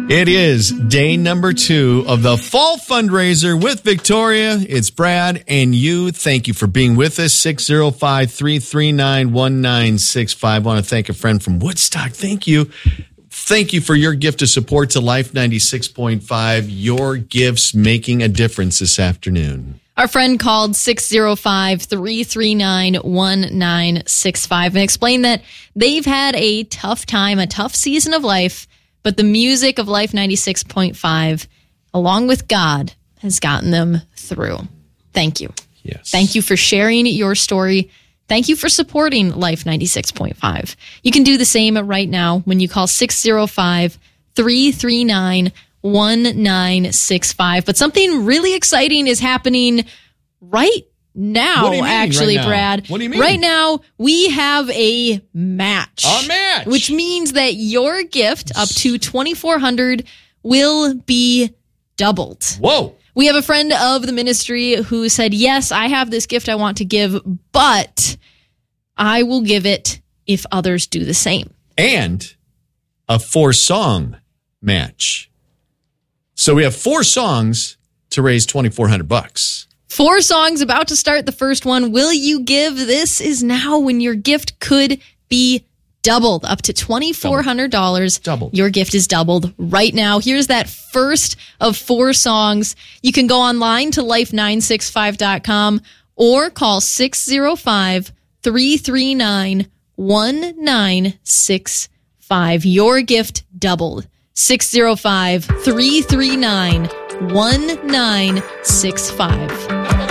It is day number 2 of the fall fundraiser with Victoria. It's Brad and you. Thank you for being with us. 605-339-1965. I want to thank a friend from Woodstock. Thank you. Thank you for your gift of support to Life 96.5. Your gifts making a difference this afternoon. Our friend called 605-339-1965 and explained that they've had a tough time, a tough season of life, but the music of Life 96.5, along with God, has gotten them through. Thank you. Yes. Thank you for sharing your story. Thank you for supporting Life 96.5. You can do the same right now when you call 605-339-1965. But something really exciting is happening right now, What do you mean, actually, right now? Brad. What do you mean? Right now, we have a match. A match! Which means that your gift, up to $2,400, will be doubled. Whoa. We have a friend of the ministry who said, yes, I have this gift I want to give, but I will give it if others do the same. And a 4-song match. So we have 4 songs to raise $2,400. 4 songs about to start. The first one, Will You Give? This is now when your gift could be doubled up to $2,400. Doubled. Your gift is doubled right now. Here's that first of 4 songs. You can go online to life965.com or call 605-339-1965. Your gift doubled. 605-339-1965.